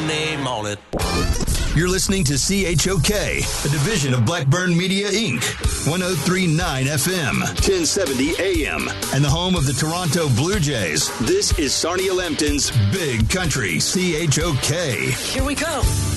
Sunday morning. You're listening to CHOK, a division of Blackburn Media, Inc., 103.9 FM, 1070 AM, and the home of the Toronto Blue Jays. This is Sarnia Lambton's Big Country, CHOK. Here we go.